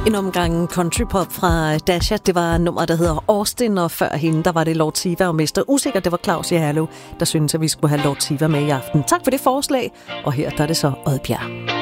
En omgang countrypop fra Dasha. Det var nummer, der hedder Austin, og før hende, der var det Lord Siva og Mester Usikker. Det var Claus Jerlev, der syntes, at vi skulle have Lord Siva med i aften. Tak for det forslag, og her der er det så Oddbjerg.